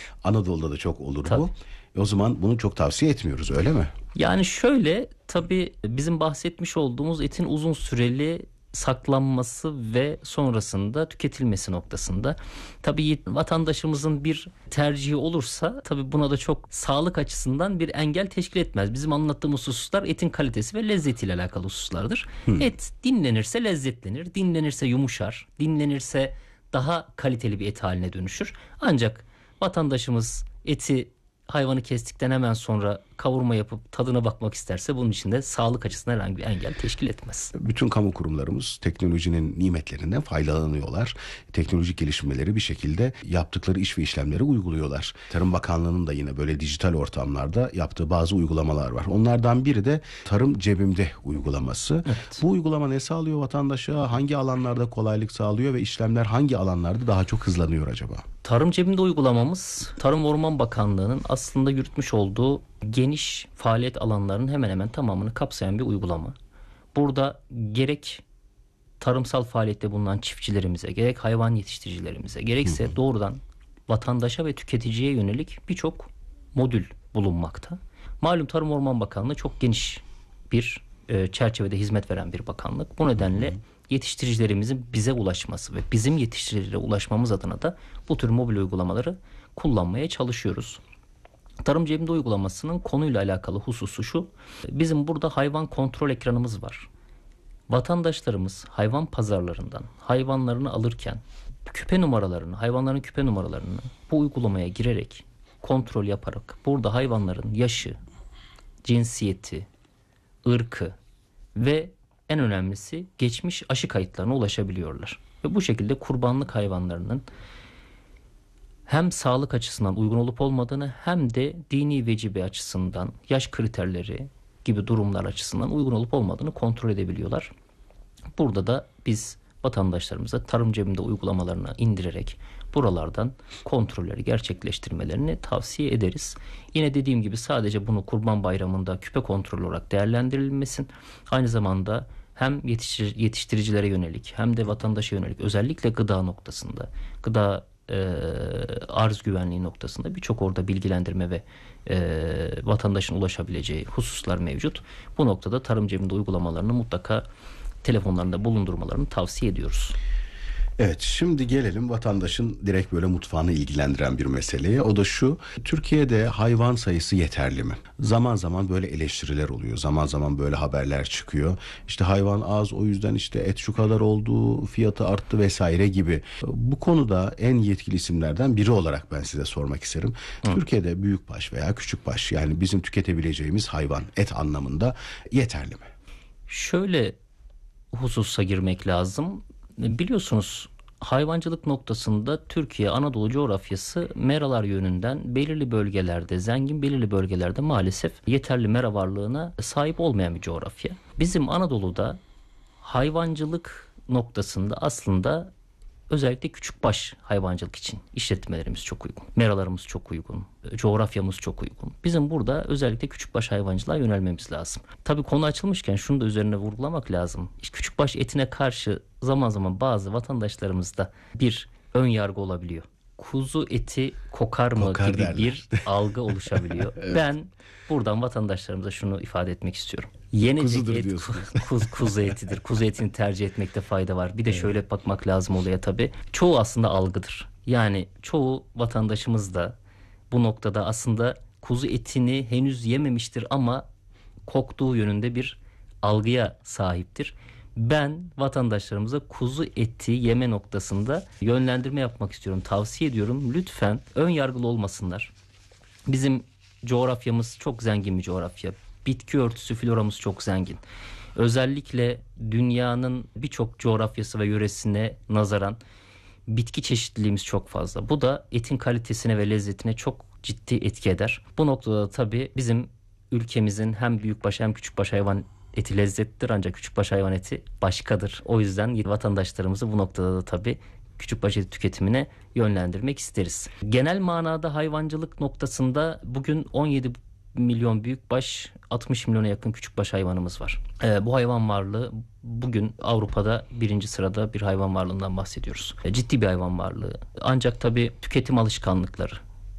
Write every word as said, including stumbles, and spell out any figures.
Anadolu'da da çok olur Tabii. bu. E o zaman bunu çok tavsiye etmiyoruz, öyle mi? Yani şöyle, tabii bizim bahsetmiş olduğumuz etin uzun süreli saklanması ve sonrasında tüketilmesi noktasında tabii vatandaşımızın bir tercihi olursa tabii buna da çok sağlık açısından bir engel teşkil etmez. Bizim anlattığımız hususlar etin kalitesi ve lezzetiyle alakalı hususlardır. Hmm. Et dinlenirse lezzetlenir, dinlenirse yumuşar, dinlenirse daha kaliteli bir et haline dönüşür. Ancak vatandaşımız eti hayvanı kestikten hemen sonra kavurma yapıp tadına bakmak isterse bunun için de sağlık açısından herhangi bir engel teşkil etmez. Bütün kamu kurumlarımız teknolojinin nimetlerinden faydalanıyorlar. Teknolojik gelişmeleri bir şekilde yaptıkları iş ve işlemleri uyguluyorlar. Tarım Bakanlığı'nın da yine böyle dijital ortamlarda yaptığı bazı uygulamalar var. Onlardan biri de Tarım Cebimde uygulaması. Evet. Bu uygulama ne sağlıyor vatandaşa? Hangi alanlarda kolaylık sağlıyor ve işlemler hangi alanlarda daha çok hızlanıyor acaba? Tarım Cebimde uygulamamız Tarım Orman Bakanlığı'nın aslında yürütmüş olduğu geniş faaliyet alanlarının hemen hemen tamamını kapsayan bir uygulama. Burada gerek tarımsal faaliyette bulunan çiftçilerimize, gerek hayvan yetiştiricilerimize, gerekse hı hı. doğrudan vatandaşa ve tüketiciye yönelik birçok modül bulunmakta. Malum Tarım Orman Bakanlığı çok geniş bir e, çerçevede hizmet veren bir bakanlık. Bu nedenle hı hı. yetiştiricilerimizin bize ulaşması ve bizim yetiştiricilere ulaşmamız adına da bu tür mobil uygulamaları kullanmaya çalışıyoruz. Tarım Cebimde uygulamasının konuyla alakalı hususu şu: bizim burada hayvan kontrol ekranımız var. Vatandaşlarımız hayvan pazarlarından hayvanlarını alırken küpe numaralarını, hayvanların küpe numaralarını bu uygulamaya girerek kontrol yaparak burada hayvanların yaşı, cinsiyeti, ırkı ve en önemlisi geçmiş aşı kayıtlarına ulaşabiliyorlar. Ve bu şekilde kurbanlık hayvanlarının hem sağlık açısından uygun olup olmadığını hem de dini vecibe açısından, yaş kriterleri gibi durumlar açısından uygun olup olmadığını kontrol edebiliyorlar. Burada da biz vatandaşlarımıza Tarım Cebimde uygulamalarını indirerek buralardan kontrolleri gerçekleştirmelerini tavsiye ederiz. Yine dediğim gibi sadece bunu Kurban Bayramı'nda küpe kontrolü olarak değerlendirilmesin. Aynı zamanda hem yetiştir- yetiştiricilere yönelik hem de vatandaşa yönelik, özellikle gıda noktasında, gıda e, arz güvenliği noktasında birçok orada bilgilendirme ve e, vatandaşın ulaşabileceği hususlar mevcut. Bu noktada Tarım Cebimde uygulamalarını mutlaka telefonlarında bulundurmalarını tavsiye ediyoruz. Evet, şimdi gelelim vatandaşın direkt böyle mutfağını ilgilendiren bir meseleye. O da şu: Türkiye'de hayvan sayısı yeterli mi? Zaman zaman böyle eleştiriler oluyor. Zaman zaman böyle haberler çıkıyor. İşte hayvan az, o yüzden işte et şu kadar oldu, fiyatı arttı vesaire gibi. Bu konuda en yetkili isimlerden biri olarak ben size sormak isterim. Hı. Türkiye'de büyükbaş veya küçükbaş, yani bizim tüketebileceğimiz hayvan et anlamında yeterli mi? Şöyle hususa girmek lazım. Biliyorsunuz hayvancılık noktasında Türkiye, Anadolu coğrafyası meralar yönünden belirli bölgelerde zengin, belirli bölgelerde maalesef yeterli mera varlığına sahip olmayan bir coğrafya. Bizim Anadolu'da hayvancılık noktasında aslında özellikle küçükbaş hayvancılık için işletmelerimiz çok uygun. Meralarımız çok uygun. Coğrafyamız çok uygun. Bizim burada özellikle küçükbaş hayvancılığa yönelmemiz lazım. Tabii konu açılmışken şunu da üzerine vurgulamak lazım. İşte küçükbaş etine karşı zaman zaman bazı vatandaşlarımızda bir ön yargı olabiliyor. Kuzu eti kokar mı kokar gibi derler. Bir algı oluşabiliyor. Evet. Ben buradan vatandaşlarımıza şunu ifade etmek istiyorum. Yenecek et kuzu, kuzu etidir. Kuzu etini tercih etmekte fayda var. Bir de evet. şöyle bakmak lazım olaya tabii. Çoğu aslında algıdır. Yani çoğu vatandaşımız da bu noktada aslında kuzu etini henüz yememiştir ama koktuğu yönünde bir algıya sahiptir. Ben vatandaşlarımıza kuzu eti yeme noktasında yönlendirme yapmak istiyorum. Tavsiye ediyorum. Lütfen ön yargılı olmasınlar. Bizim coğrafyamız çok zengin bir coğrafya. Bitki örtüsü, floramız çok zengin. Özellikle dünyanın birçok coğrafyası ve yöresine nazaran bitki çeşitliliğimiz çok fazla. Bu da etin kalitesine ve lezzetine çok ciddi etki eder. Bu noktada da tabii bizim ülkemizin hem büyükbaş hem küçükbaş hayvan eti lezzetlidir, ancak küçükbaş hayvan eti başkadır. O yüzden vatandaşlarımızı bu noktada da tabii küçükbaş eti tüketimine yönlendirmek isteriz. Genel manada hayvancılık noktasında bugün on yedi milyon büyükbaş, altmış milyona yakın küçükbaş hayvanımız var. Ee, bu hayvan varlığı bugün Avrupa'da birinci sırada bir hayvan varlığından bahsediyoruz. Ee, ciddi bir hayvan varlığı. Ancak tabii tüketim alışkanlıkları,